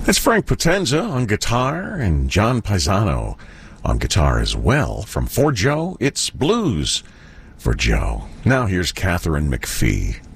That's Frank Potenza on guitar and John Paisano on guitar as well. From For Joe, it's Blues for Joe. Now here's Catherine McPhee.